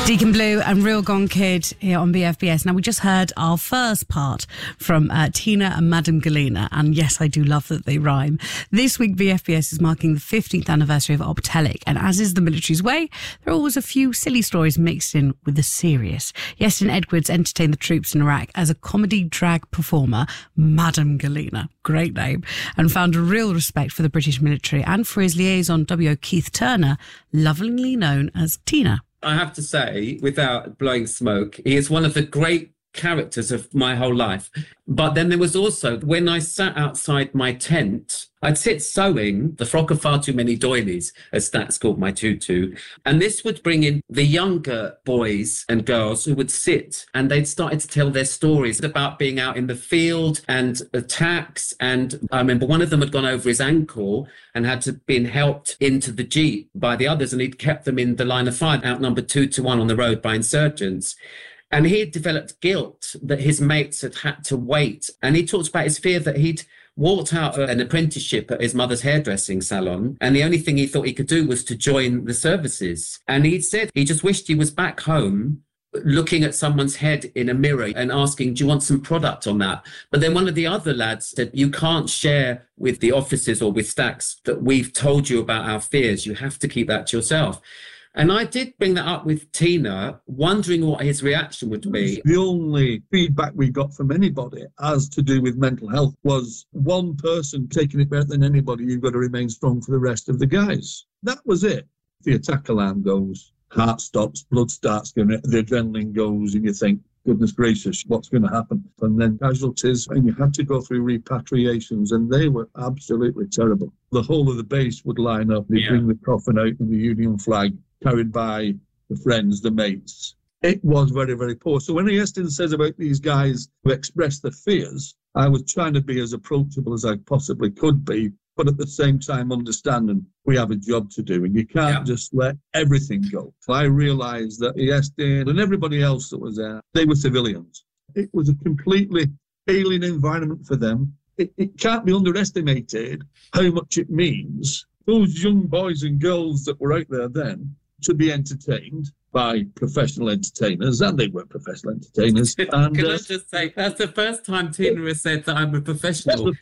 Deacon Blue and Real Gone Kid here on BFBS. Now, we just heard our first part from Tina and Madame Galena, and yes, I do love that they rhyme. This week, BFBS is marking the 15th anniversary of Optelic, and as is the military's way, there are always a few silly stories mixed in with the serious. Iestyn Edwards entertained the troops in Iraq as a comedy drag performer, Madame Galena, great name, and found a real respect for the British military and for his liaison, W.O. Keith Turner, lovingly known as Tina. I have to say, without blowing smoke, he is one of the great characters of my whole life. But then there was also, when I sat outside my tent, I'd sit sewing the frock of far too many doilies, as Stax called my tutu. And this would bring in the younger boys and girls who would sit and they'd started to tell their stories about being out in the field and attacks. And I remember one of them had gone over his ankle and had to been helped into the Jeep by the others. And he'd kept them in the line of fire, outnumbered 2-1 on the road by insurgents. And he had developed guilt that his mates had to wait. And he talked about his fear that he'd walked out of an apprenticeship at his mother's hairdressing salon, and the only thing he thought he could do was to join the services. And he said he just wished he was back home looking at someone's head in a mirror and asking, do you want some product on that? But then one of the other lads said, you can't share with the officers or with Stax that we've told you about our fears. You have to keep that to yourself. And I did bring that up with Tina, wondering what his reaction would be. The only feedback we got from anybody as to do with mental health was one person taking it better than anybody, you've got to remain strong for the rest of the guys. That was it. The attack alarm goes, heart stops, blood starts going, the adrenaline goes, and you think, goodness gracious, what's going to happen? And then casualties, and you had to go through repatriations, and they were absolutely terrible. The whole of the base would line up, they'd bring the coffin out and the Union flag, carried by the friends, the mates. It was very, very poor. So when Iestyn says about these guys who express their fears, I was trying to be as approachable as I possibly could be, but at the same time understanding we have a job to do and you can't just let everything go. I realised that Iestyn and everybody else that was there, they were civilians. It was a completely alien environment for them. It can't be underestimated how much it means. Those young boys and girls that were out there then, to be entertained by professional entertainers, and they were professional entertainers. And, Can I just say, that's the first time Tina has said that I'm a professional.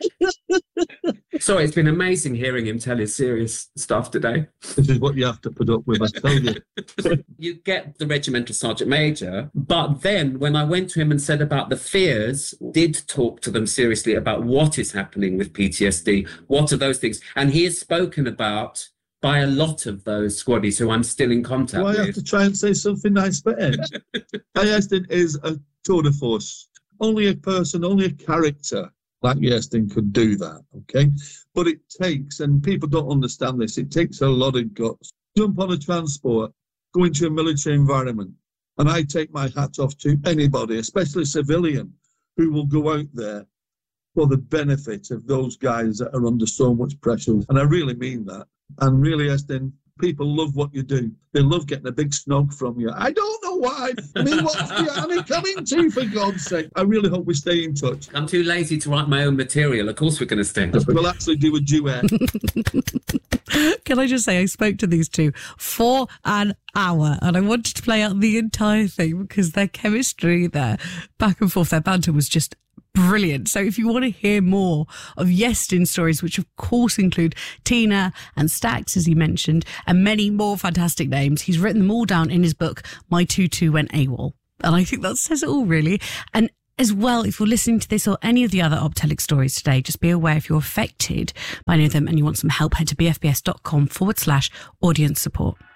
Sorry, it's been amazing hearing him tell his serious stuff today. This is what you have to put up with, I tell you. You get the regimental sergeant major, but then when I went to him and said about the fears, did talk to them seriously about what is happening with PTSD, what are those things, and he has spoken about by a lot of those squaddies who I'm still in contact with. I have to try and say something nice for Ed. Iestyn is a tour de force. Only a person, only a character like Iestyn could do that, okay? But it takes, and people don't understand this, it takes a lot of guts. Jump on a transport, go into a military environment, and I take my hat off to anybody, especially civilian, who will go out there for the benefit of those guys that are under so much pressure. And I really mean that. And really, Iestyn, people love what you do. They love getting a big snog from you. I don't know why. I mean, what's the army coming to, for God's sake? I really hope we stay in touch. I'm too lazy to write my own material. Of course we're going to stay in touch. We'll actually do a duet. Can I just say, I spoke to these two for an hour and I wanted to play out the entire thing because their chemistry, their back and forth, their banter was just brilliant. So if you want to hear more of Iestyn's stories, which of course include Tina and Stax, as he mentioned, and many more fantastic names, he's written them all down in his book, My Tutu Went AWOL. And I think that says it all, really. And as well, if you're listening to this or any of the other Optelic stories today, just be aware if you're affected by any of them and you want some help, head to bfbs.com/audience support.